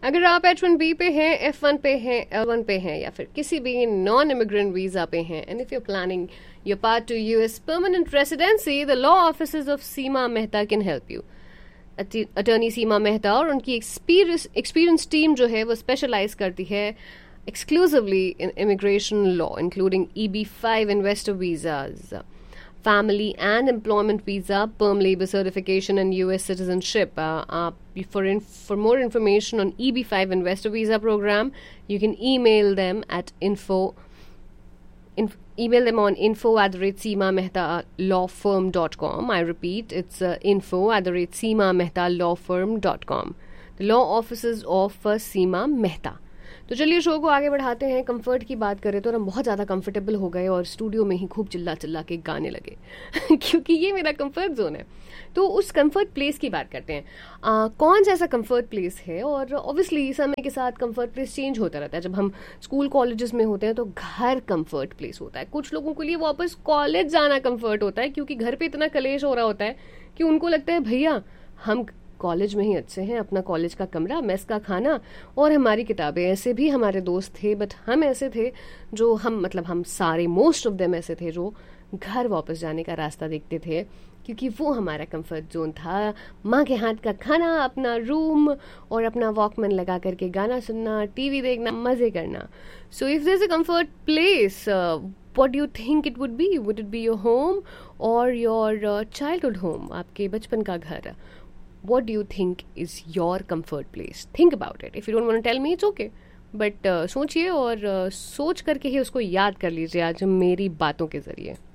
अगर आप H1B पे हैं, F1 पे हैं, L1 पे हैं या फिर किसी भी नॉन इमिग्रेंट वीजा पे हैं, and if you planning your path to US permanent residency, the law offices of Seema Mehta can help you. Attorney सीमा मेहता और उनकी एक्सपीरियंस टीम जो है वो स्पेशलाइज करती है exclusively in immigration law, including EB-5 investor visas, family and employment visa, perm labor certification, and U.S. citizenship. For more information on EB-5 investor visa program, you can email them at email them on info@seemamehtaalawfirm.com. I repeat, it's info@seemamehtaalawfirm.com. The law offices of Seema Mehta. तो चलिए show को आगे बढ़ाते हैं. Comfort की बात करें तो हम बहुत ज़्यादा कंफर्टेबल हो गए और स्टूडियो में ही खूब चिल्ला चिल्ला के गाने लगे क्योंकि ये मेरा कंफर्ट जोन है. तो उस कंफर्ट प्लेस की बात करते हैं. कौन सा ऐसा कंफर्ट प्लेस है? और ऑब्वियसली समय के साथ कंफर्ट प्लेस चेंज होता रहता है. जब हम स्कूल कॉलेजेस में होते हैं तो घर कंफर्ट प्लेस होता है. कुछ लोगों के लिए वापस कॉलेज जाना कंफर्ट होता है क्योंकि घर पे इतना कलेश हो रहा होता है कि उनको लगता है भैया हम कॉलेज में ही अच्छे हैं. अपना कॉलेज का कमरा, मेस का खाना और हमारी किताबें. ऐसे भी हमारे दोस्त थे, बट हम ऐसे थे जो हम सारे मोस्ट ऑफ देम ऐसे थे जो घर वापस जाने का रास्ता देखते थे क्योंकि वो हमारा कंफर्ट जोन था. माँ के हाथ का खाना, अपना रूम और अपना वॉकमैन लगा करके गाना सुनना, टीवी देखना, मज़े करना. So if there is a comfort place, what do you think it would be? Would it be your home or your childhood home? आपके बचपन का घर. What do you think is your comfort place? Think about it. If you don't want to tell me, it's okay. But सोचिए और सोच करके ही उसको याद कर लीजिए आज मेरी बातों के ज़रिए.